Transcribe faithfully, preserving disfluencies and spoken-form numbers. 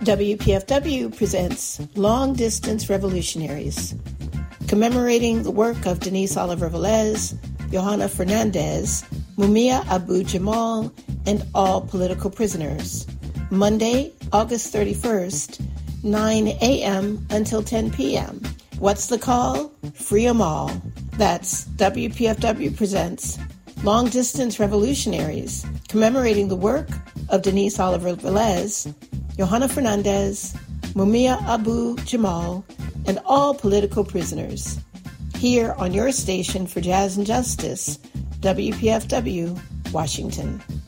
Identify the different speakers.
Speaker 1: W P F W presents Long Distance Revolutionaries, commemorating the work of Denise Oliver Velez, Johanna Fernandez, Mumia Abu-Jamal, and all political prisoners. Monday, August thirty-first, nine a.m. until ten p.m. What's the call? Free 'em all. That's W P F W presents Long Distance Revolutionaries, commemorating the work of Denise Oliver Velez, Johanna Fernandez, Mumia Abu-Jamal, and all political prisoners. Here on your station for Jazz and Justice, W P F W, Washington.